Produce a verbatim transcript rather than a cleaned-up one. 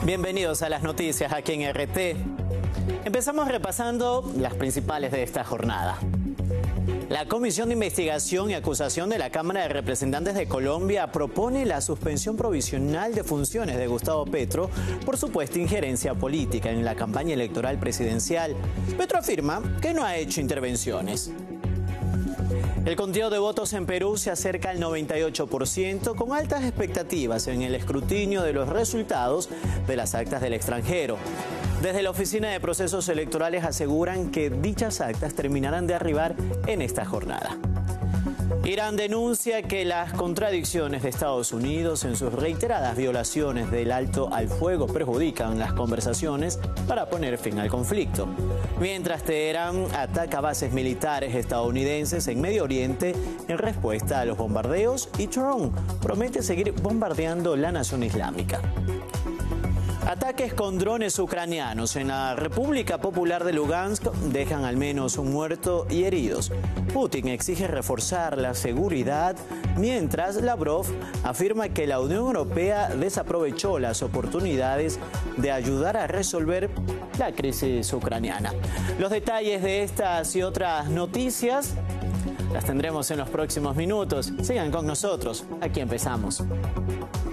Bienvenidos a las noticias aquí en R T. Empezamos repasando las principales de esta jornada. La Comisión de Investigación y Acusación de la Cámara de Representantes de Colombia propone la suspensión provisional de funciones de Gustavo Petro por supuesta injerencia política en la campaña electoral presidencial. Petro afirma que no ha hecho intervenciones. El conteo de votos en Perú se acerca al noventa y ocho por ciento, con altas expectativas en el escrutinio de los resultados de las actas del extranjero. Desde la Oficina de Procesos Electorales aseguran que dichas actas terminarán de arribar en esta jornada. Irán denuncia que las contradicciones de Estados Unidos en sus reiteradas violaciones del alto al fuego perjudican las conversaciones para poner fin al conflicto. Mientras Teherán ataca bases militares estadounidenses en Medio Oriente en respuesta a los bombardeos y Trump promete seguir bombardeando la nación islámica. Ataques con drones ucranianos en la República Popular de Lugansk dejan al menos un muerto y heridos. Putin exige reforzar la seguridad, mientras Lavrov afirma que la Unión Europea desaprovechó las oportunidades de ayudar a resolver la crisis ucraniana. Los detalles de estas y otras noticias las tendremos en los próximos minutos. Sigan con nosotros, aquí empezamos.